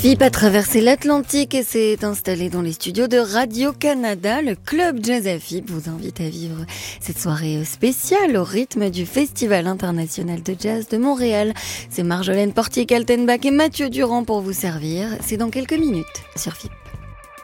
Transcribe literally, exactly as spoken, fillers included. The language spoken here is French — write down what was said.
F I P a traversé l'Atlantique et s'est installé dans les studios de Radio-Canada. Le club Jazz F I P vous invite à vivre cette soirée spéciale au rythme du Festival international de jazz de Montréal. C'est Marjolaine Portier-Kaltenbach et Mathieu Durand pour vous servir. C'est dans quelques minutes sur F I P.